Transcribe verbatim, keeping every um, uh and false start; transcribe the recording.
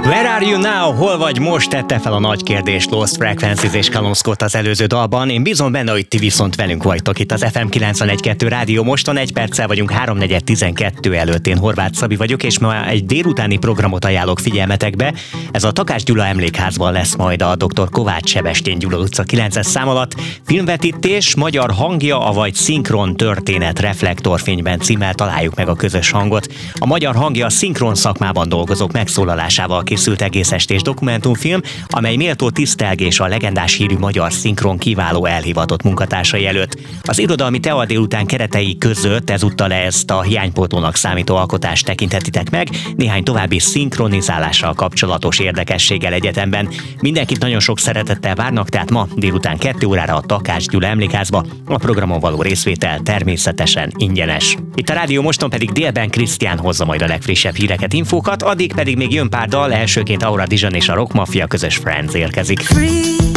Where are you now? Hol vagy most? Tette fel a nagy kérdést Lost Frequencies és Callum Scott az előző dalban. Én bízom benne, hogy ti viszont velünk vagytok itt az ef em kilencvenegy kettő Rádió Moston. Egy perccel vagyunk háromnegyed tizenkettő előtt. Én Horváth Szabi vagyok, és ma egy délutáni programot ajánlok figyelmetekbe. Ez a Takács Gyula Emlékházban lesz majd a doktor Kovács Sebestyén Gyula utca kilences szám alatt. Filmvetítés, magyar hangja, avagy szinkron történet reflektorfényben címmel találjuk meg a közös hangot. A magyar hangja a szinkron szakmában dolgozók megszólalásával készült egész estés dokumentumfilm, amely méltó tisztelgés a legendás hírű magyar szinkron kiváló elhivatott munkatársai előtt. Az irodalmi Tea délután keretei között ezúttal ezt a hiánypótlónak számító alkotást tekinthetitek meg, néhány további szinkronizálással kapcsolatos érdekességgel egyetemben. Mindenkit nagyon sok szeretettel várnak, tehát ma délután kettő órára a Takács Gyula Emlékházba. A programon való részvétel természetesen ingyenes. Itt a Rádió Moston pedig délben Krisztián hozza majd a legfrissebb híreket, infókat, addig pedig még jön pár dal, elsőként Aura Dijon és a Rock Mafia közös Friends érkezik. Free.